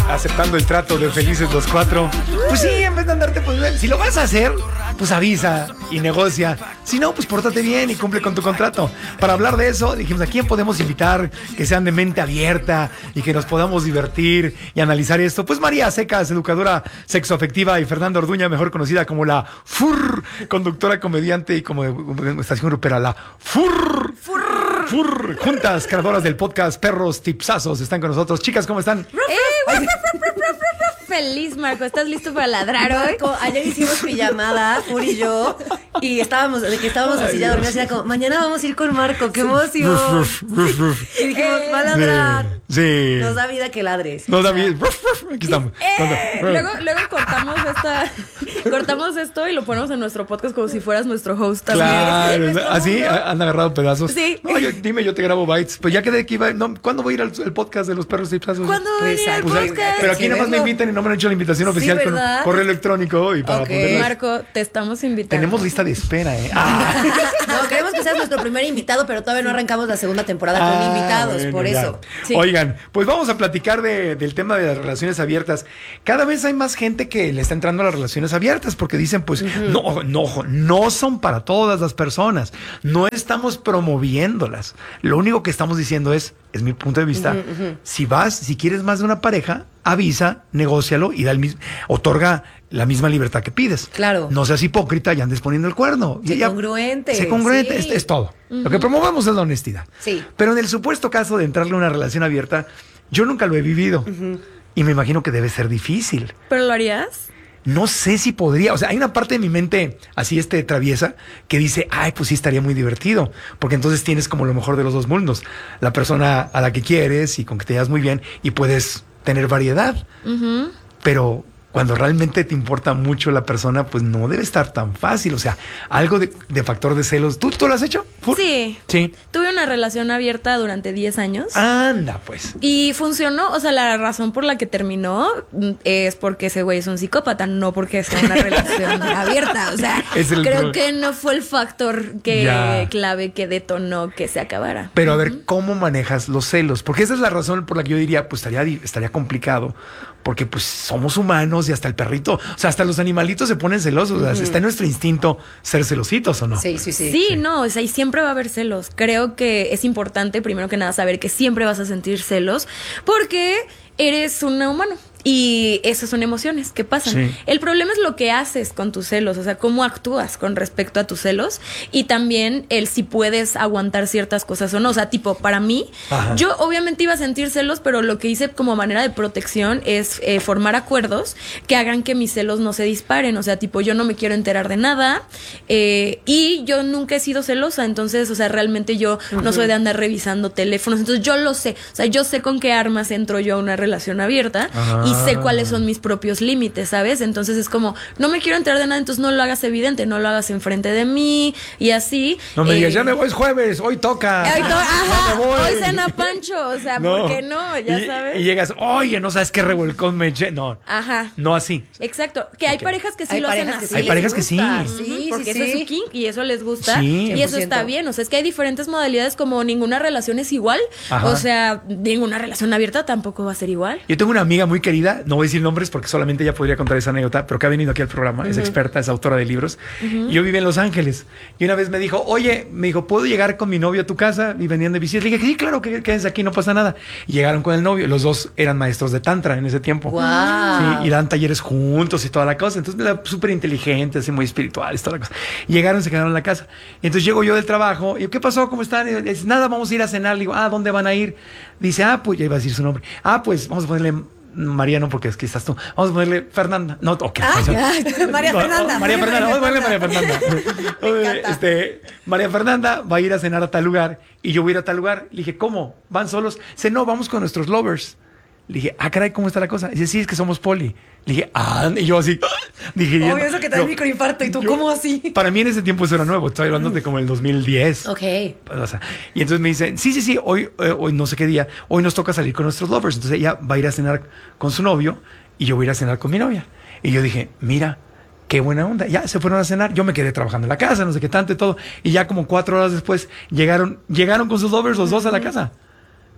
aceptando el trato de felices los cuatro. Pues sí, en vez de andarte, pues si lo vas a hacer, pues avisa y negocia. Si no, pues pórtate bien y cumple con tu contrato. Para hablar de eso, dijimos, ¿a quién podemos invitar que sean de mente abierta y que nos podamos divertir y analizar esto? Pues María Secas, educadora sexoafectiva, y Fernanda Orduña, mejor conocida como la FUR, conductora, comediante y como estación grupera, la FUR. FUR, juntas, creadoras del podcast Perros Tipsazos, están con nosotros. Chicas, ¿cómo están? Feliz, Marco. ¿Estás listo para ladrar hoy? Marco, ayer hicimos pijamada, Fur y yo, y estábamos así ya dormidos, así como, mañana vamos a ir con Marco, qué emoción. Y dijimos, va a ladrar. Sí. Nos da vida que ladres. Nos da vida. Aquí estamos. Luego cortamos esto y lo ponemos en nuestro podcast como si fueras nuestro host también. Claro, así han agarrado pedazos. Sí. No, dime, yo te grabo bytes. Pues ya quedé que iba. No, ¿cuándo voy a ir al podcast de los Perros Tipsazos? ¿Cuándo va a venir al podcast? Pero aquí nada más me invitan y no me han hecho la invitación oficial con correo electrónico y para poderlas. Marco, te estamos invitando. Tenemos lista de espera, No, queremos que seas nuestro primer invitado, pero todavía no arrancamos la segunda temporada con invitados, bueno, por ya. eso. Sí. Oigan, pues vamos a platicar del tema de las relaciones abiertas. Cada vez hay más gente que le está entrando a las relaciones abiertas porque dicen, pues, no son para todas las personas. No estamos promoviéndolas. Lo único que estamos diciendo es mi punto de vista, si quieres más de una pareja, avisa, negócialo y otorga la misma libertad que pides. Claro. No seas hipócrita y andes poniendo el cuerno. Sé congruente. Sé congruente, Sí. es todo. Lo que promovemos es la honestidad. Sí. Pero en el supuesto caso de entrarle a una relación abierta, yo nunca lo he vivido. Y me imagino que debe ser difícil. ¿Pero lo harías? No sé si podría, o sea, hay una parte de mi mente así traviesa que dice, ay, pues sí estaría muy divertido, porque entonces tienes como lo mejor de los dos mundos, la persona a la que quieres y con que te llevas muy bien y puedes tener variedad, pero cuando realmente te importa mucho la persona, pues no debe estar tan fácil, o sea, algo de factor de celos. ¿Tú lo has hecho? Sí. Sí. Tuve una relación abierta durante 10 años. Anda, pues. Y funcionó, o sea, la razón por la que terminó es porque ese güey es un psicópata, no porque sea una relación abierta. O sea, creo que no fue el factor clave que detonó que se acabara. Pero a ver, ¿cómo manejas los celos? Porque esa es la razón por la que yo diría, pues estaría complicado, porque pues somos humanos y hasta el perrito, o sea, hasta los animalitos se ponen celosos. O sea, está en nuestro instinto ser celositos, ¿o no? Sí. Sí, no, o sea, y siempre va a haber celos. Creo que es importante, primero que nada, saber que siempre vas a sentir celos porque eres un humano. Y esas son emociones que pasan. Sí. El problema es lo que haces con tus celos, o sea, cómo actúas con respecto a tus celos y también el si puedes aguantar ciertas cosas o no. O sea, tipo, para mí, yo obviamente iba a sentir celos, pero lo que hice como manera de protección es formar acuerdos que hagan que mis celos no se disparen. O sea, tipo, yo no me quiero enterar de nada y yo nunca he sido celosa. Entonces, o sea, realmente yo no soy de andar revisando teléfonos. Entonces, yo lo sé. O sea, yo sé con qué armas entro yo a una relación abierta. Y sé cuáles son mis propios límites, ¿sabes? Entonces es como, no me quiero enterar de nada, entonces no lo hagas evidente, no lo hagas enfrente de mí y así. No me digas, ya me voy, es jueves, hoy toca. Hoy cena Pancho, o sea, ¿por qué no? Ya sabes. Y llegas, oye, no sabes qué revolcón me eché. No, no así. Exacto, que hay parejas que sí lo hacen así. Hay parejas que sí. Porque eso es su kink y eso les gusta. Sí. Y eso está bien, o sea, es que hay diferentes modalidades, como ninguna relación es igual. O sea, ninguna relación abierta tampoco va a ser igual. Yo tengo una amiga muy querida, no voy a decir nombres porque solamente ella podría contar esa anécdota, pero que ha venido aquí al programa, es experta, es autora de libros. Y yo viví en Los Ángeles. Y una vez me dijo, ¿puedo llegar con mi novio a tu casa? Y venían de visita. Le dije, sí, claro, que quédense aquí, no pasa nada. Y llegaron con el novio. Los dos eran maestros de tantra en ese tiempo. Wow. Sí, y dan talleres juntos y toda la cosa. Entonces, súper inteligentes y muy espirituales, toda la cosa. Llegaron, se quedaron en la casa. Y entonces llego yo del trabajo. Y yo, ¿qué pasó? ¿Cómo están? Y dice, nada, vamos a ir a cenar. Le digo, ¿dónde van a ir? Dice, pues ya iba a decir su nombre. Pues vamos a ponerle María, no, porque es que estás tú. Vamos a ponerle Fernanda. No, ok. María Fernanda. María Fernanda. Vamos a ponerle María Fernanda. María Fernanda va a ir a cenar a tal lugar y yo voy a ir a tal lugar. Le dije, ¿cómo? ¿Van solos? Dice, no, vamos con nuestros lovers. Le dije, caray, ¿cómo está la cosa? Dice, sí, es que somos poli. Le dije, y yo así, dije, obvio, eso que te da microinfarto, ¿y tú cómo así? Para mí en ese tiempo eso era nuevo, estoy hablando de como el 2010. Ok. O sea, y entonces me dice, sí, hoy no sé qué día, hoy nos toca salir con nuestros lovers. Entonces ella va a ir a cenar con su novio y yo voy a ir a cenar con mi novia. Y yo dije, mira, qué buena onda. Ya se fueron a cenar, yo me quedé trabajando en la casa, no sé qué tanto y todo. Y ya como 4 horas después llegaron con sus lovers los dos a la casa.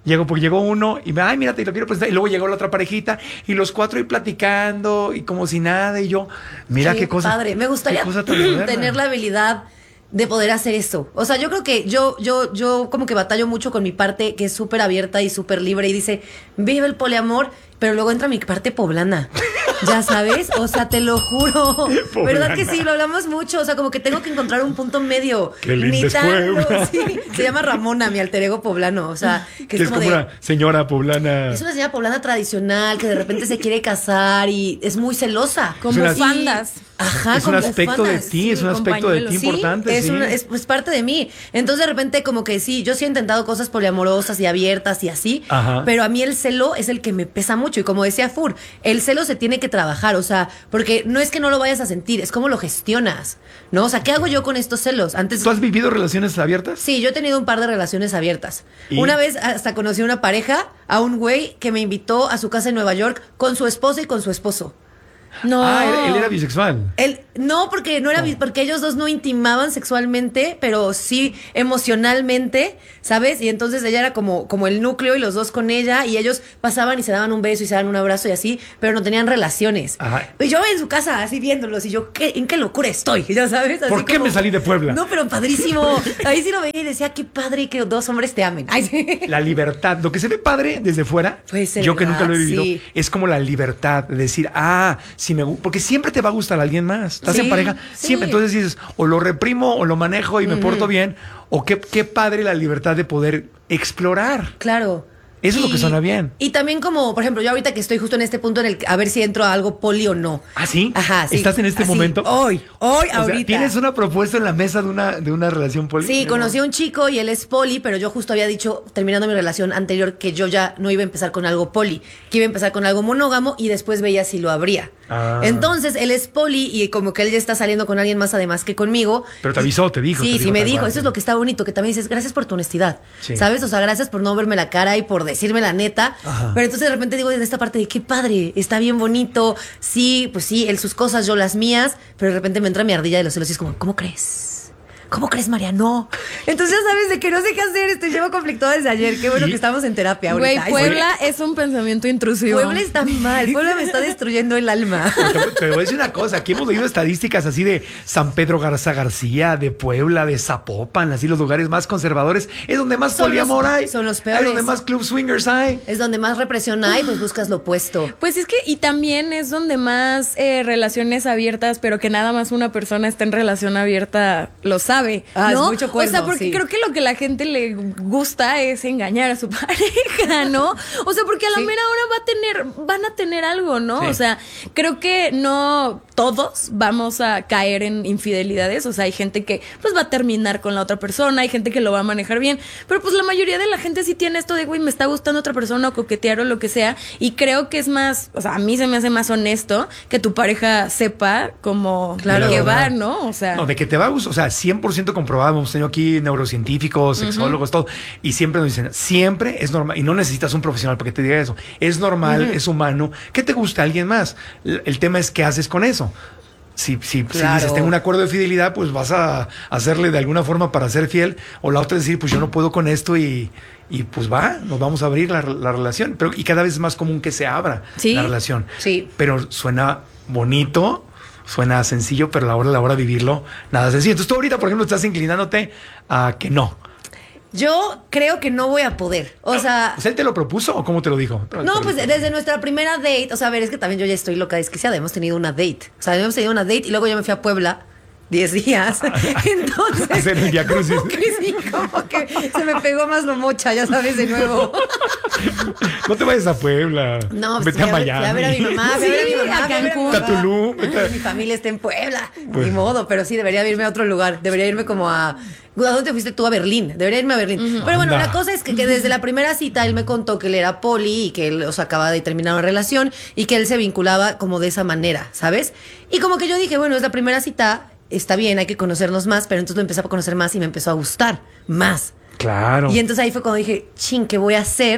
Porque llegó uno y ay, mira, te lo quiero presentar. Y luego llegó la otra parejita y los cuatro ahí platicando y como si nada. Y yo, mira qué cosa. Padre, me gustaría tener la habilidad de poder hacer eso. O sea, yo creo que yo como que batallo mucho con mi parte que es súper abierta y súper libre y dice, vive el poliamor, pero luego entra mi parte poblana. Ya sabes, o sea, te lo juro. Poblana. ¿Verdad que sí? Lo hablamos mucho. O sea, como que tengo que encontrar un punto medio. Qué lindo es Puebla. Sí. Se llama Ramona, mi alter ego poblano. O sea, que es como una señora poblana. Es una señora poblana tradicional que de repente se quiere casar y es muy celosa. Como bufandas. Ajá, es un aspecto de ti, es un aspecto de ti importante. Es parte de mí. Entonces, de repente, como que sí, yo sí he intentado cosas poliamorosas y abiertas y así, pero a mí el celo es el que me pesa mucho. Y como decía Fur, el celo se tiene que trabajar, o sea, porque no es que no lo vayas a sentir, es como lo gestionas, ¿no? O sea, ¿qué hago yo con estos celos? ¿Tú has vivido relaciones abiertas? Sí, yo he tenido un par de relaciones abiertas. Una vez hasta conocí a una pareja, a un güey que me invitó a su casa en Nueva York con su esposa y con su esposo. No. Él era bisexual. No, porque no era porque ellos dos no intimaban sexualmente, pero sí emocionalmente, ¿sabes? Y entonces ella era como el núcleo y los dos con ella, y ellos pasaban y se daban un beso y se daban un abrazo y así, pero no tenían relaciones. Y yo en su casa así viéndolos y yo, ¿en qué locura estoy? ¿Ya sabes? Así ¿Por qué me salí de Puebla? No, pero padrísimo. Ahí sí lo veía y decía, qué padre que dos hombres te amen. Ay, sí. La libertad, lo que se ve padre desde fuera, yo que nunca lo he vivido, es como la libertad de decir, porque siempre te va a gustar a alguien más. Estás en pareja, siempre. Entonces dices, o lo reprimo o lo manejo y me porto bien, o qué padre la libertad de poder explorar. Claro. Eso es lo que suena bien. Y también como, por ejemplo, yo ahorita que estoy justo en este punto en el a ver si entro a algo poli o no. ¿Ah, sí? Ajá, sí. ¿Estás en este momento? Hoy, ahorita. Sea, ¿tienes una propuesta en la mesa de una relación poli? Sí, conocí a un chico y él es poli, pero yo justo había dicho, terminando mi relación anterior, que yo ya no iba a empezar con algo poli, que iba a empezar con algo monógamo y después veía si lo abría. Entonces, él es poli y como que él ya está saliendo con alguien más además que conmigo. Pero te avisó, te dijo. Sí, me dijo. Eso es lo que está bonito, que también dices, gracias por tu honestidad. Sí. ¿Sabes? O sea, gracias por no verme la cara y por decirme la neta. Pero entonces de repente digo desde esta parte de qué padre, está bien bonito. Sí, pues sí, él sus cosas, yo las mías. Pero de repente me entra mi ardilla de los celos y es como, ¿cómo crees? ¿Cómo crees, María? No. Entonces ya sabes de que no sé qué hacer. Llevo conflictuada desde ayer. Qué bueno que estamos en terapia ahorita. Güey, Puebla es un pensamiento intrusivo. Puebla está mal. Puebla me está destruyendo el alma. Te voy a decir una cosa. Aquí hemos leído estadísticas así de San Pedro Garza García, de Puebla, de Zapopan, así los lugares más conservadores. Es donde más poliamor hay. Son los peores. Es donde más club swingers hay. Es donde más represión hay, pues buscas lo opuesto. Pues es que, y también es donde más relaciones abiertas, pero que nada más una persona está en relación abierta, lo sabe. ¿no? Es mucho cuerno, o sea, porque creo que lo que la gente le gusta es engañar a su pareja, ¿no? O sea, porque a la mera hora van a tener algo, ¿no? Sí. O sea, creo que no todos vamos a caer en infidelidades. O sea, hay gente que pues va a terminar con la otra persona, hay gente que lo va a manejar bien, pero pues la mayoría de la gente sí tiene esto de, güey, me está gustando otra persona o coquetear o lo que sea, y creo que es más, o sea, a mí se me hace más honesto que tu pareja sepa como que va, ¿no? O sea, no, de que te va a gustar, o sea, 100% comprobado. Hemos tenido aquí neurocientíficos, sexólogos, todo, y siempre nos dicen, siempre es normal, y no necesitas un profesional para que te diga eso, es normal, es humano, que te gusta alguien más. El tema es qué haces con eso. Si dices, tengo un acuerdo de fidelidad, pues vas a hacerle de alguna forma para ser fiel, o la otra es decir, pues yo no puedo con esto y pues nos vamos a abrir la relación. Y cada vez es más común que se abra la relación. Sí. Pero suena bonito, suena sencillo, pero a la hora de vivirlo, nada sencillo. Entonces tú ahorita, por ejemplo, estás inclinándote a que no. Yo creo que no voy a poder. O sea, ¿él te lo propuso o cómo te lo dijo? No, pues desde nuestra primera date. O sea, a ver, es que también yo ya estoy loca desquiciada. Hemos tenido una date. O sea, hemos tenido una date y luego yo me fui a Puebla 10 días. Entonces, hacer el Via Crucis. Como que se me pegó más lo mocha, ya sabes, de nuevo. No te vayas a Puebla. No, pues vete a Miami. Fui a ver a mi mamá, a Cancún. A Tulum. Mi familia está en Puebla. Pues, ni modo, pero sí, debería irme a otro lugar. Debería irme como ¿a dónde te fuiste tú? A Berlín. Debería irme a Berlín. Pero bueno, la cosa es que desde la primera cita él me contó que él era poli y que él acababa de terminar una relación y que él se vinculaba como de esa manera, ¿sabes? Y como que yo dije, bueno, es la primera cita, está bien, hay que conocernos más, pero entonces lo empecé a conocer más y me empezó a gustar más. Claro. Y entonces ahí fue cuando dije, ¿qué voy a hacer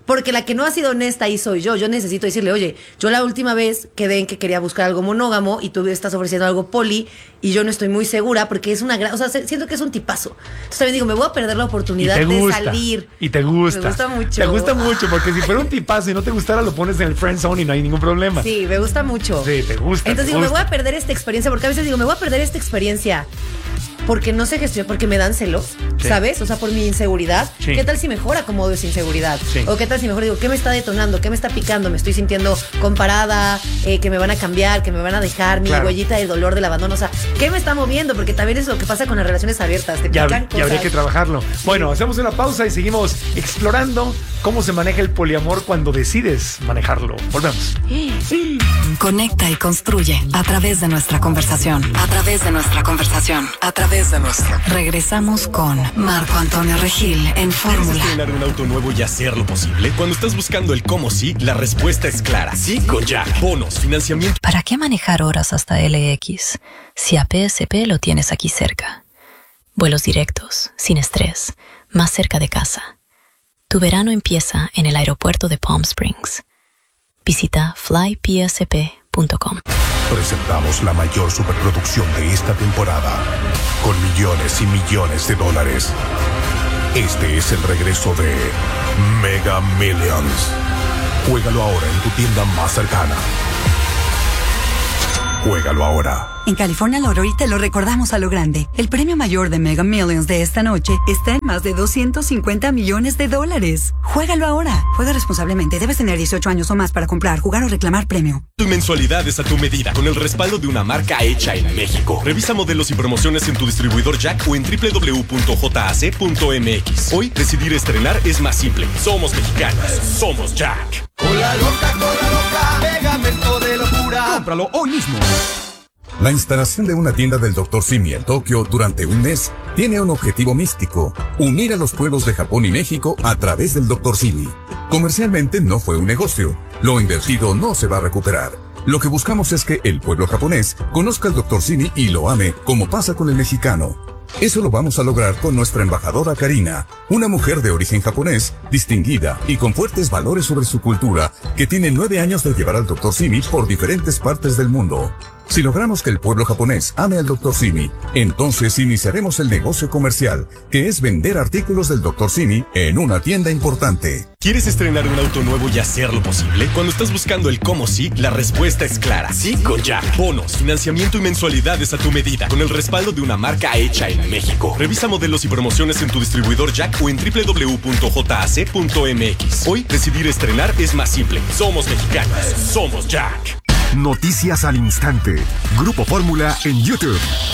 Porque la que no ha sido honesta ahí soy yo. Yo necesito decirle, oye, yo la última vez quedé en que quería buscar algo monógamo y tú estás ofreciendo algo poli y yo no estoy muy segura porque es una gran... O sea, siento que es un tipazo. Entonces también digo, me voy a perder la oportunidad de salir. Y te gusta. Me gusta mucho. Te gusta mucho porque si fuera un tipazo y no te gustara, lo pones en el friend zone y no hay ningún problema. Sí, me gusta mucho. Sí, te gusta. Entonces digo, me voy a perder esta experiencia porque a veces digo, me voy a perder esta experiencia porque no sé gestionar, porque me dan celos, ¿sabes? O sea, por mi inseguridad. Sí. ¿Qué tal si mejor acomodo esa inseguridad? Sí. O qué tal si mejor digo, ¿qué me está detonando? ¿Qué me está picando? Me estoy sintiendo comparada, que me van a cambiar, que me van a dejar mi huellita del dolor del abandono. O sea, ¿qué me está moviendo? Porque también es lo que pasa con las relaciones abiertas. Te pican cosas. Y habría que trabajarlo. Bueno, hacemos una pausa y seguimos explorando cómo se maneja el poliamor cuando decides manejarlo. Volvemos. Conecta y construye a través de nuestra conversación. A través de nuestra conversación. A través de nuestra. Regresamos con Marco Antonio Regil en Fórmula. ¿Quieres estrenar un auto nuevo y hacer lo posible? Cuando estás buscando el cómo sí, la respuesta es clara. Sí con Jack. Bonos, financiamiento. ¿Para qué manejar horas hasta LX si a PSP lo tienes aquí cerca? Vuelos directos, sin estrés, más cerca de casa. Tu verano empieza en el aeropuerto de Palm Springs. Visita flypsp.com. Presentamos la mayor superproducción de esta temporada, con millones y millones de dólares. Este es el regreso de Mega Millions. Juégalo ahora en tu tienda más cercana. Juégalo ahora. En California Lottery te lo recordamos a lo grande. El premio mayor de Mega Millions de esta noche está en más de $250 millones. Juégalo ahora. Juega responsablemente. Debes tener 18 años o más para comprar, jugar o reclamar premio. Tu mensualidad es a tu medida, con el respaldo de una marca hecha en México. Revisa modelos y promociones en tu distribuidor Jack o en www.jac.mx. Hoy, decidir estrenar es más simple. Somos mexicanos. Somos Jack. Con la loca, pegamento de locura. Cómpralo hoy mismo. La instalación de una tienda del Dr. Simi en Tokio durante un mes tiene un objetivo místico: unir a los pueblos de Japón y México a través del Dr. Simi. Comercialmente no fue un negocio. Lo invertido no se va a recuperar. Lo que buscamos es que el pueblo japonés conozca al Dr. Simi y lo ame, como pasa con el mexicano. Eso lo vamos a lograr con nuestra embajadora Karina, una mujer de origen japonés, distinguida y con fuertes valores sobre su cultura, que tiene 9 años de llevar al Dr. Simi por diferentes partes del mundo. Si logramos que el pueblo japonés ame al Dr. Simi, entonces iniciaremos el negocio comercial, que es vender artículos del Dr. Simi en una tienda importante. ¿Quieres estrenar un auto nuevo y hacer lo posible? Cuando estás buscando el cómo sí, la respuesta es clara. Sí con Jack. Bonos, financiamiento y mensualidades a tu medida, con el respaldo de una marca hecha en México. Revisa modelos y promociones en tu distribuidor Jack o en www.jac.mx. Hoy, decidir estrenar es más simple. Somos mexicanos. Somos Jack. Noticias al instante. Grupo Fórmula en YouTube.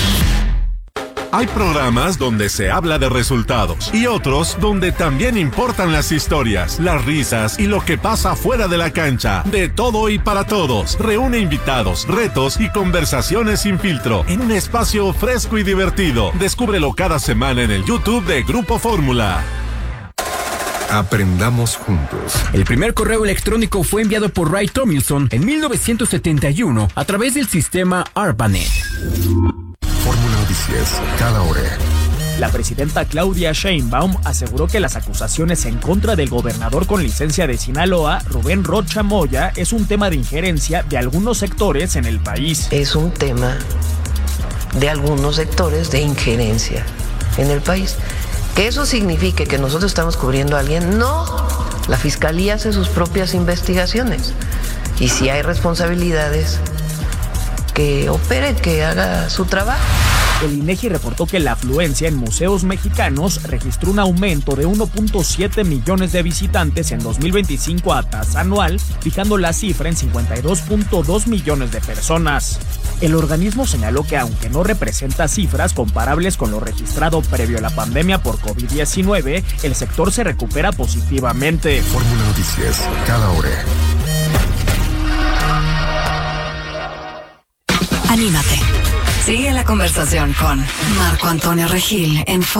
Hay programas donde se habla de resultados y otros donde también importan las historias, las risas y lo que pasa fuera de la cancha. De todo y para todos. Reúne invitados, retos y conversaciones sin filtro en un espacio fresco y divertido. Descúbrelo cada semana en el YouTube de Grupo Fórmula. Aprendamos juntos. El primer correo electrónico fue enviado por Ray Tomlinson en 1971 a través del sistema ARPANET. Fórmula Noticias, cada hora. La presidenta Claudia Sheinbaum aseguró que las acusaciones en contra del gobernador con licencia de Sinaloa, Rubén Rocha Moya, es un tema de injerencia de algunos sectores en el país. Es un tema de algunos sectores de injerencia en el país. Que eso signifique que nosotros estamos cubriendo a alguien, no. La Fiscalía hace sus propias investigaciones. Y si hay responsabilidades, que opere, que haga su trabajo. El INEGI reportó que la afluencia en museos mexicanos registró un aumento de 1.7 millones de visitantes en 2025 a tasa anual, fijando la cifra en 52.2 millones de personas. El organismo señaló que aunque no representa cifras comparables con lo registrado previo a la pandemia por COVID-19, el sector se recupera positivamente. Fórmula Noticias, cada hora. Anímate. Sigue la conversación con Marco Antonio Regil en